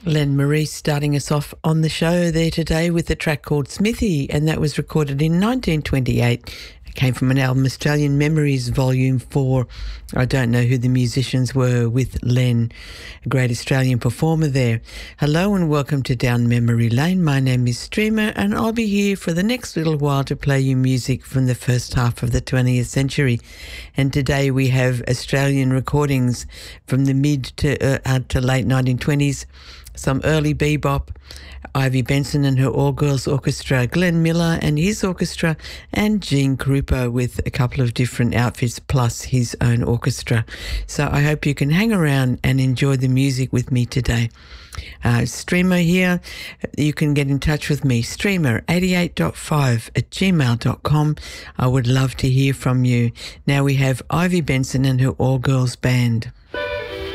Len Marie starting us off on the show there today with a track called Smithy, and that was recorded in 1928. It came from an album, Australian Memories Volume 4. I don't know who the musicians were with Len, a great Australian performer there. Hello and welcome to Down Memory Lane. My name is Streamer and I'll be here for the next little while to play you music from the first half of the 20th century. And today we have Australian recordings from the mid to late 1920s, some early bebop, Ivy Benson and her all-girls orchestra, Glenn Miller and his orchestra, and Gene Krupa with a couple of different outfits plus his own orchestra. So I hope you can hang around and enjoy the music with me today. Streamer here. You can get in touch with me, streamer88.5@gmail.com. I would love to hear from you. Now we have Ivy Benson and her all-girls band.